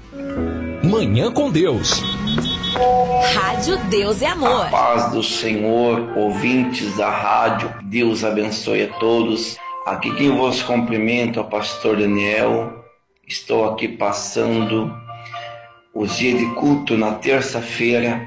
Manhã com Deus. Rádio Deus e Amor. A paz do Senhor, ouvintes da rádio, Deus abençoe a todos. Aqui quem vos cumprimento é o pastor Daniel. Estou aqui passando os dias de culto na terça-feira